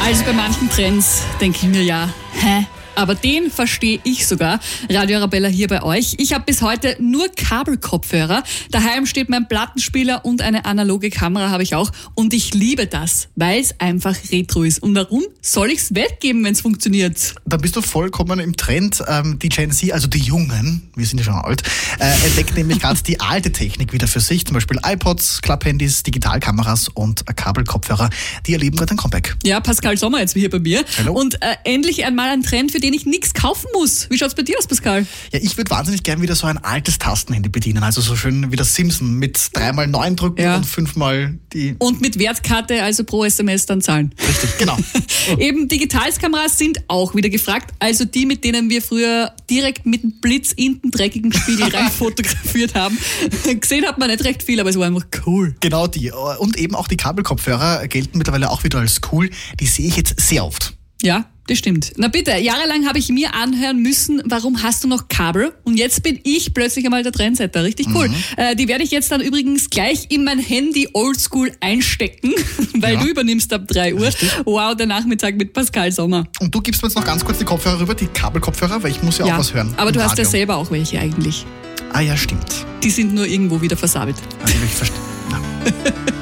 Also bei manchen Trends denke ich mir ja, aber den verstehe ich sogar. Radio Arabella hier bei euch. Ich habe bis heute nur Kabelkopfhörer. Daheim steht mein Plattenspieler und eine analoge Kamera habe ich auch. Und ich liebe das, weil es einfach retro ist. Und warum soll ich es weggeben, wenn es funktioniert? Da bist du vollkommen im Trend. Die Gen Z, also die Jungen, wir sind ja schon alt, entdecken nämlich gerade die alte Technik wieder für sich. Zum Beispiel iPods, Klapphandys, Digitalkameras und Kabelkopfhörer. Die erleben gerade ein Comeback. Ja, Pascal Sommer jetzt hier bei mir. Hallo. Und endlich einmal ein Trend, für den ich nichts kaufen muss. Wie schaut's bei dir aus, Pascal? Ja, ich würde wahnsinnig gern wieder so ein altes Tastenhandy bedienen. Also so schön wie das Simpson mit 3x9 drücken und 5x die... Und mit Wertkarte, also pro SMS dann zahlen. Richtig, genau. Eben Digitalkameras sind auch wieder gefragt. Also die, mit denen wir früher direkt mit dem Blitz in den dreckigen Spiegel rein fotografiert haben. Gesehen hat man nicht recht viel, aber es war einfach cool. Genau die. Und eben auch die Kabelkopfhörer gelten mittlerweile auch wieder als cool. Die sehe ich jetzt sehr oft. Ja, das stimmt. Na bitte, jahrelang habe ich mir anhören müssen, warum hast du noch Kabel? Und jetzt bin ich plötzlich einmal der Trendsetter. Richtig cool. Die werde ich jetzt dann übrigens gleich in mein Handy oldschool einstecken, weil du übernimmst ab 3 Uhr. Richtig. Wow, der Nachmittag mit Pascal Sommer. Und du gibst mir jetzt noch ganz kurz die Kopfhörer rüber, die Kabelkopfhörer, weil ich muss ja auch was hören. Aber du hast ja selber auch welche eigentlich. Ah ja, stimmt. Die sind nur irgendwo wieder versabelt. Also ich verstehe.